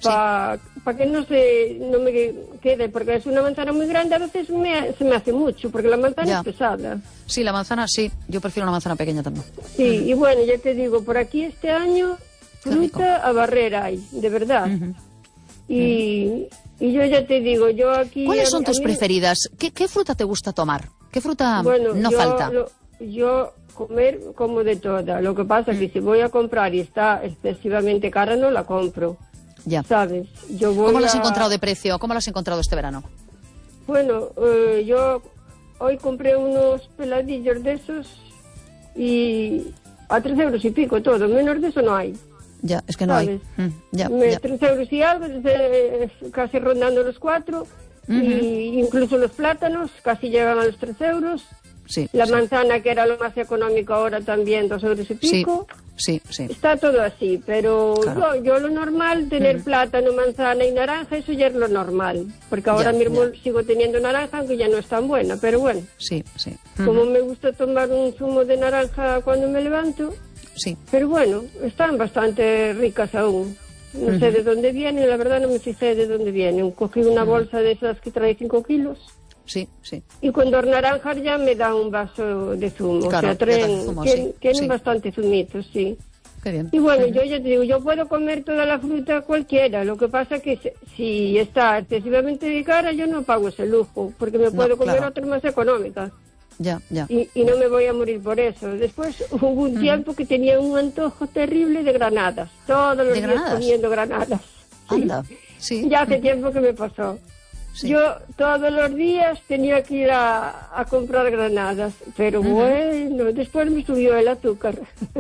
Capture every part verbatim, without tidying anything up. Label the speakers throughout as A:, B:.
A: para
B: sí.
A: pa que no se no me quede, porque es una manzana muy grande, a veces me, se me hace mucho, porque la manzana
B: ya.
A: es pesada.
B: Sí, la manzana sí, yo prefiero una manzana pequeña también.
A: Sí,
B: uh-huh.
A: Y bueno, ya te digo, por aquí este año fruta a barrer hay, de verdad. Uh-huh. Y, uh-huh. y yo ya te digo, yo aquí...
B: ¿Cuáles son
A: a,
B: tus
A: a mí,
B: preferidas? ¿Qué, ¿Qué fruta te gusta tomar? ¿Qué fruta
A: bueno,
B: no
A: yo,
B: falta?
A: Lo, yo comer como de toda. Lo que pasa es uh-huh. que si voy a comprar y está excesivamente cara, no la compro.
B: Ya.
A: ¿Sabes? Yo voy
B: ¿Cómo lo has
A: a...
B: encontrado de precio? ¿Cómo lo has encontrado este verano?
A: Bueno, eh, yo hoy compré unos peladillos de esos y a tres euros y pico todo, menos de eso no hay.
B: Ya, es que no
A: ¿sabes?
B: hay. Mm, ya,
A: Me,
B: ya.
A: Tres euros y algo, casi rondando los cuatro, uh-huh. y incluso los plátanos casi llegan a los tres euros.
B: Sí,
A: la
B: sí.
A: manzana, que era lo más económico, ahora también dos euros y pico.
B: Sí, sí, sí.
A: Está todo así, pero
B: claro.
A: yo, yo lo normal, tener uh-huh. plátano, manzana y naranja, eso ya es lo normal. Porque ahora ya, mismo ya. sigo teniendo naranja, aunque ya no es tan buena, pero bueno.
B: Sí, sí. Uh-huh.
A: Como me gusta tomar un zumo de naranja cuando me levanto.
B: Sí.
A: Pero bueno, están bastante ricas aún. No uh-huh. sé de dónde vienen, la verdad no me fijé de dónde vienen. Cogí una uh-huh. bolsa de esas que trae cinco kilos.
B: Sí, sí.
A: Y con dos naranjas ya me da un vaso de zumo.
B: Claro,
A: o sea, traen,
B: zumo,
A: tienen,
B: sí,
A: tienen
B: sí.
A: bastante zumitos, sí.
B: Qué bien.
A: Y bueno,
B: uh-huh.
A: yo ya te digo, yo puedo comer toda la fruta cualquiera. Lo que pasa es que si está excesivamente cara, yo no pago ese lujo, porque me puedo no, comer
B: claro.
A: otras más económicas.
B: Ya, ya.
A: Y, y no me voy a morir por eso. Después hubo un uh-huh. tiempo que tenía un antojo terrible de granadas. Todos los
B: ¿De
A: días
B: granadas?
A: comiendo granadas.
B: Anda, sí.
A: Ya hace
B: uh-huh.
A: tiempo que me pasó. Sí. Yo todos los días tenía que ir a, a comprar granadas, pero uh-huh. bueno, después me subió el azúcar.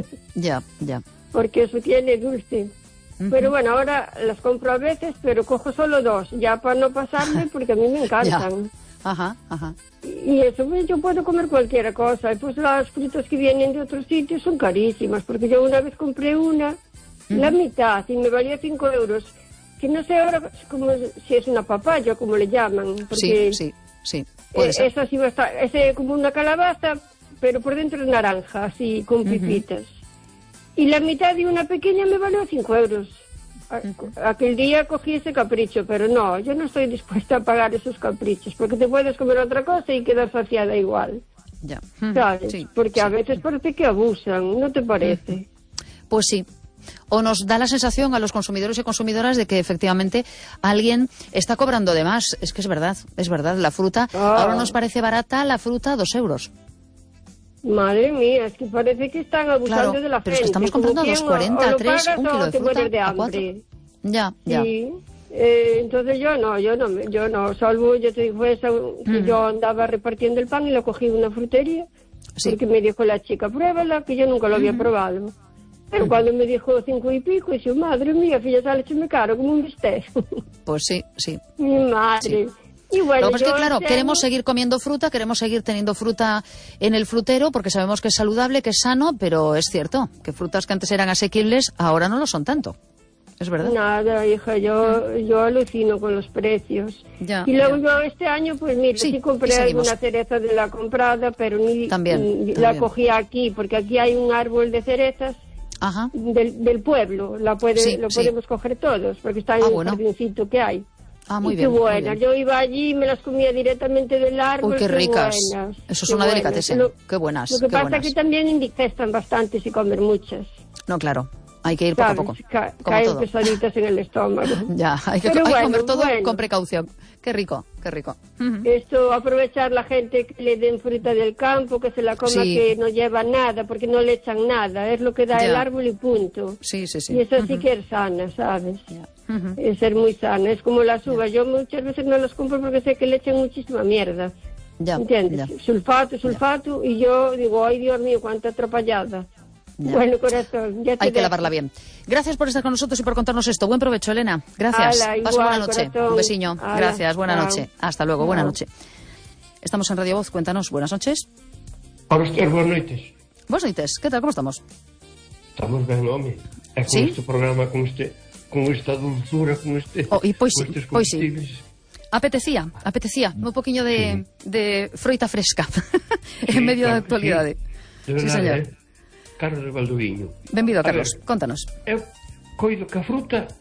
B: Ya, ya.
A: Porque eso tiene dulce. Uh-huh. Pero bueno, ahora las compro a veces, pero cojo solo dos, ya para no pasarme, porque a mí me encantan.
B: Ajá, ajá.
A: Y eso, pues yo puedo comer cualquier cosa. Y pues las frutas que vienen de otros sitios son carísimas, porque yo una vez compré una, uh-huh. la mitad, y me valía cinco euros. Que no sé ahora como si es una papaya, como le llaman. Porque
B: sí, sí, sí.
A: Eh, es así, bastante, es como una calabaza, pero por dentro es naranja, así, con pipitas. Uh-huh. Y la mitad de una pequeña me valió cinco euros. Uh-huh. Aquel día cogí ese capricho, pero no, yo no estoy dispuesta a pagar esos caprichos, porque te puedes comer otra cosa y quedar saciada igual.
B: Ya.
A: ¿Sabes?
B: Sí,
A: porque
B: sí.
A: a veces parece que abusan, ¿no te parece?
B: Uh-huh. Pues sí. O nos da la sensación a los consumidores y consumidoras de que efectivamente alguien está cobrando de más. Es que es verdad, es verdad. La fruta, oh. ahora nos parece barata la fruta, dos euros.
A: Madre mía, es que parece que están abusando
B: claro,
A: de la
B: pero
A: gente.
B: Es que estamos comprando a dos cuarenta, a tres, un kilo de fruta,
A: de
B: a cuatro. Ya, ya.
A: Sí. Eh, entonces yo no, yo no, yo no, salvo, yo te digo eso, que mm. yo andaba repartiendo el pan y lo cogí en una frutería, sí. porque me dijo la chica, pruébala, que yo nunca lo había mm. probado. Pero cuando me dijo cinco y pico, dije, madre mía, fíjate, sale me caro como un bistec.
B: Pues sí, sí.
A: Mi madre. Sí. Y bueno,
B: lo que pasa es que, claro,
A: este
B: queremos
A: año...
B: seguir comiendo fruta, queremos seguir teniendo fruta en el frutero, porque sabemos que es saludable, que es sano, pero es cierto que frutas que antes eran asequibles, ahora no lo son tanto. Es verdad.
A: Nada, hija, yo, yo alucino con los precios.
B: Ya,
A: y luego
B: ya.
A: yo este año, pues mira, sí, sí compré alguna cereza de la comprada, pero ni,
B: también,
A: ni
B: también.
A: la cogí aquí, porque aquí hay un árbol de cerezas.
B: Ajá.
A: Del, del pueblo, la puede,
B: sí,
A: lo
B: sí.
A: podemos coger todos, porque está en
B: ah,
A: el
B: bueno.
A: jardincito que hay.
B: Ah, muy
A: y
B: bien.
A: Qué buena.
B: Bien.
A: Yo iba allí y me las comía directamente del árbol.
B: Uy, qué,
A: qué
B: ricas.
A: Buenas,
B: Eso es
A: qué
B: una
A: buenas.
B: delicatessen.
A: Lo,
B: qué buenas.
A: Lo que
B: qué
A: pasa
B: buenas.
A: es que también indigestan bastante si comen muchas.
B: No, claro. Hay que ir poco
A: ¿sabes?
B: a poco.
A: Ca
B: como
A: caen
B: todo.
A: pesaditas en el estómago.
B: Ya, hay que,
A: Pero
B: hay
A: bueno,
B: que comer todo
A: bueno.
B: con precaución. Qué rico, qué rico. Uh-huh.
A: Esto, aprovechar la gente que le den fruta del campo, que se la coma,
B: sí.
A: que no lleva nada, porque no le echan nada. Es lo que da
B: ya.
A: el árbol y punto.
B: Sí, sí, sí.
A: Y eso sí
B: uh-huh.
A: que es sana, ¿sabes?
B: Yeah. Uh-huh.
A: Es ser muy sana. Es como las uvas.
B: Yeah.
A: Yo muchas veces no las compro porque sé que le echan muchísima mierda.
B: Ya.
A: ¿Entiendes?
B: Ya.
A: Sulfato, sulfato. Ya. Y yo digo, ay Dios mío, cuánta atropellada. Ya. Bueno, corazón, ya te
B: Hay que
A: dejo.
B: lavarla bien. Gracias por estar con nosotros y por contarnos esto. Buen provecho, Elena. Gracias.
A: Ala,
B: Paso
A: igual,
B: buena noche.
A: corazón.
B: Un besiño.
A: Ala,
B: Gracias. Buena
A: chao.
B: noche. Hasta luego.
A: Chao.
B: Buena noche. Estamos en Radio Voz. Cuéntanos. Buenas noches.
C: Para usted, buenas noites.
B: Buenas noites. ¿Qué tal? ¿Cómo estamos?
C: Estamos ben, home. E con
B: ¿Sí?
C: este programa, con este, con esta dulzura, con este...
B: Oh, y pois,
C: con estes
B: pois sí.
C: comestibles.
B: Apetecía, apetecía. Un poquinho de,
C: sí.
B: de froita fresca en
C: sí,
B: medio
C: claro,
B: da actualidade.
C: Sí,
B: sí señor.
C: Eh? Carlos Valdoviño.
B: Benvido, Carlos. Contanos.
C: Eu coido que a fruta